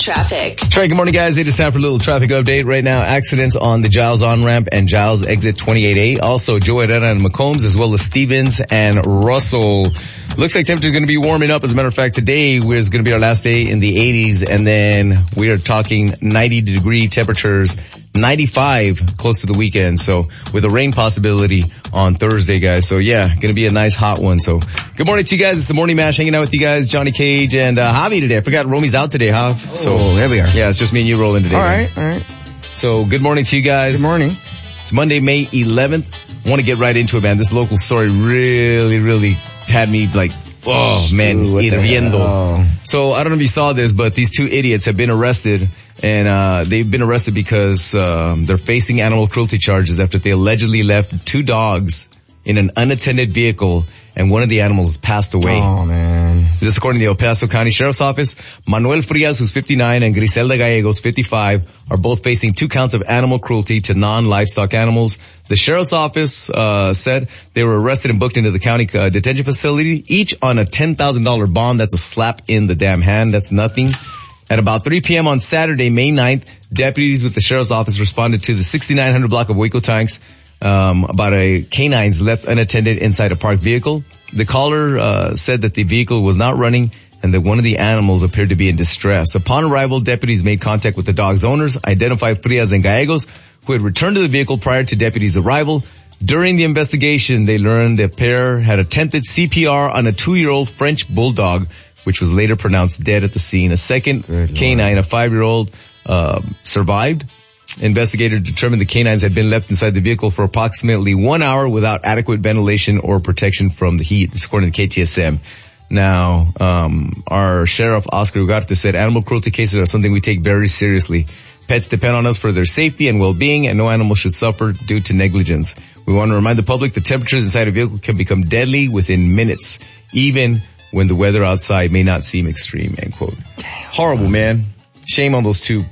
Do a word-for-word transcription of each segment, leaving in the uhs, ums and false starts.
traffic. Trey, good morning, guys. It is time for a little traffic update. Right now, accidents on the Giles on-ramp and Giles exit twenty-eight A. Also, Joe Herrera and McCombs, as well as Stevens and Russell. Looks like temperature is going to be warming up. As a matter of fact, today is going to be our last day in the eighties, and then we are talking ninety degree temperatures, ninety-five close to the weekend. So with a rain possibility on Thursday, guys. So yeah, going to be a nice hot one. So good morning to you guys. It's the Morning Mash hanging out with you guys. Johnny Cage and uh, Javi today. I forgot Romy's out today, Jav. Oh, so there we are. Yeah, it's just me and you rolling today. All right, all right. So good morning to you guys. Good morning. It's Monday, May eleventh. Want to get right into it, man. This local story really, really had me like, oh man, Ooh, hirviendo. So I don't know if you saw this, but these two idiots have been arrested, and uh they've been arrested because um they're facing animal cruelty charges after they allegedly left two dogs in an unattended vehicle, and one of the animals passed away. Oh man. This according to the El Paso County Sheriff's Office. Manuel Frias, who's fifty-nine, and Griselda Gallegos, fifty-five, are both facing two counts of animal cruelty to non-livestock animals. The Sheriff's Office uh said they were arrested and booked into the county uh, detention facility, each on a ten thousand dollars bond. That's a slap in the damn hand. That's nothing. At about three p.m. on Saturday, May ninth, deputies with the Sheriff's Office responded to the sixty-nine hundred block of Waco Tanks um about a canines left unattended inside a parked vehicle. The caller uh said that the vehicle was not running and that one of the animals appeared to be in distress. Upon arrival, deputies made contact with the dog's owners, identified Frias and Gallegos, who had returned to the vehicle prior to deputies' arrival. During the investigation, they learned the pair had attempted C P R on a two-year-old French bulldog, which was later pronounced dead at the scene. A second Good canine, Lord. a five-year-old, uh, survived. Investigators determined the canines had been left inside the vehicle for approximately one hour without adequate ventilation or protection from the heat. This is according to K T S M. Now, um, our sheriff, Oscar Ugarte, said animal cruelty cases are something we take very seriously. Pets depend on us for their safety and well-being, and no animal should suffer due to negligence. We want to remind the public that temperatures inside a vehicle can become deadly within minutes, even when the weather outside may not seem extreme, end quote. Damn. Horrible, man. Shame on those two.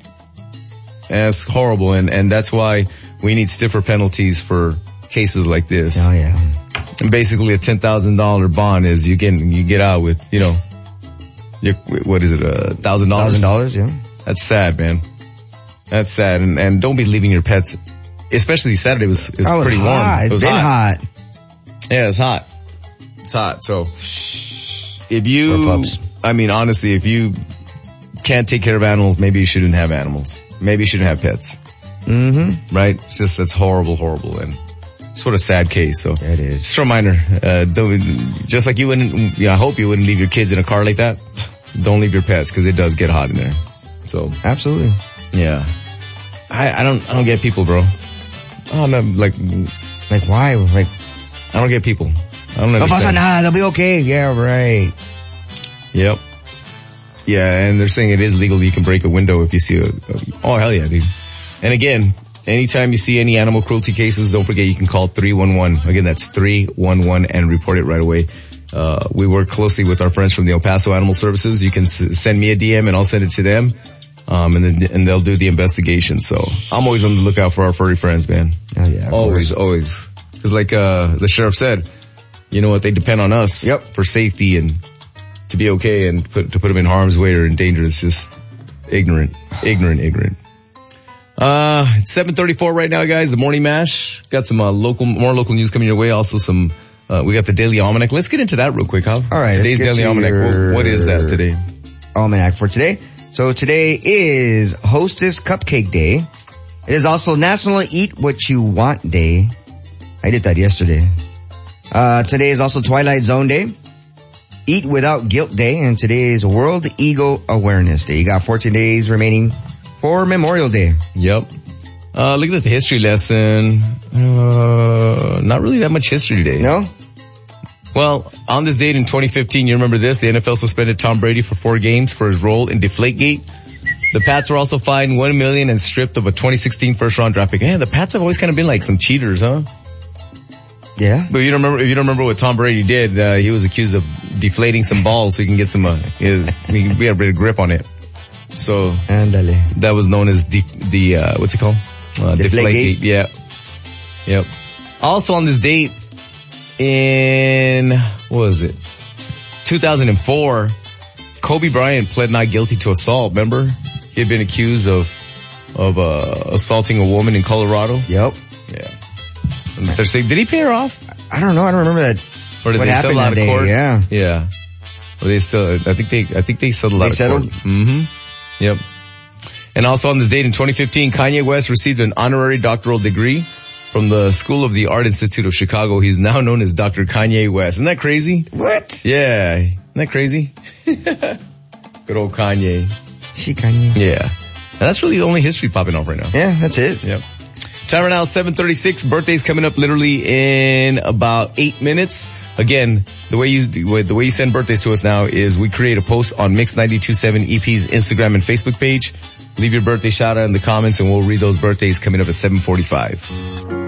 That's horrible, and, and that's why we need stiffer penalties for cases like this. Oh yeah. And basically a ten thousand dollars bond is you get, you get out with, you know, your, what is it, a one thousand dollars? Thousand dollars, yeah. That's sad, man. That's sad, and, and don't be leaving your pets, especially Saturday was, it was Oh, it was pretty hot. warm. It It's was been hot. hot. Yeah, it's hot. It's hot, so if you, Poor pups. I mean, honestly, if you can't take care of animals, maybe you shouldn't have animals. Maybe you shouldn't have pets. Mm-hmm. Right? It's just, that's horrible, horrible, and sort of sad case. So It is. just a reminder, uh, don't, just like you wouldn't, yeah, I hope you wouldn't leave your kids in a car like that. Don't leave your pets, because it does get hot in there. So Absolutely. yeah, I, I don't, I don't get people, bro. Oh no, like Like why? Like, I don't get people. I don't no pasa understand. nada, they'll be okay. Yeah, right. Yep. Yeah, and they're saying it is legal. You can break a window if you see a, a oh hell yeah, dude. And again, anytime you see any animal cruelty cases, don't forget you can call three one one. Again, that's three one one and report it right away. Uh, we work closely with our friends from the El Paso Animal Services. You can s- send me a D M and I'll send it to them. Um, and then, and they'll do the investigation. So I'm always on the lookout for our furry friends, man. Oh yeah. of Always, course. always. Cause like, uh, the sheriff said, you know what, they depend on us. Yep. For safety and to be okay, and put, to put them in harm's way or in danger is just ignorant, ignorant, ignorant. Uh, it's seven thirty-four right now, guys. The Morning Mash. Got some, uh, local, more local news coming your way. Also some, uh, we got the Daily Almanac. Let's get into that real quick, huh? All right, Today's let's get Daily to Almanac. your- What, what is that today? Almanac for today. So today is Hostess Cupcake Day. It is also National Eat What You Want Day. I did that yesterday. Uh, today is also Twilight Zone Day. Eat Without Guilt Day. And today is World Ego Awareness Day. You got fourteen days remaining for Memorial Day. Yep. Uh, looking at the history lesson, uh, not really that much history today. No? Well, on this date in twenty fifteen, you remember this, the N F L suspended Tom Brady for four games for his role in Deflategate. The Pats were also fined one million dollars and stripped of a twenty sixteen first round draft pick. Man, the Pats have always kind of been like some cheaters, huh? Yeah. But you don't remember, if you don't remember what Tom Brady did, uh, he was accused of deflating some balls so he can get some, uh, his, we we had a bit of grip on it. So Andale. that was known as the, the uh, what's it called? Uh, Deflategate. Yeah. Yep. Also on this date in, what was it? two thousand four, Kobe Bryant pled not guilty to assault, remember? He had been accused of, of, uh, assaulting a woman in Colorado. Yep. Yeah. And they're saying, did he pay her off? I don't know. I don't remember that. Or did what they happened settle out that of day? court? Yeah. Yeah. Well, they still, I think they, I think they settled They out of settled? court. Mm-hmm. Yep. And also on this date in twenty fifteen, Kanye West received an honorary doctoral degree from the School of the Art Institute of Chicago. He's now known as Doctor Kanye West. Isn't that crazy? What? Yeah. Isn't that crazy? Good old Kanye. She Kanye. Yeah. And that's really the only history popping off right now. Yeah, that's it. Yep. Time right now, seven thirty-six. Birthday's coming up literally in about eight minutes. Again, the way you, the way you send birthdays to us now is we create a post on Mix ninety-two point seven E P's Instagram and Facebook page. Leave your birthday shout out in the comments and we'll read those birthdays coming up at seven forty-five.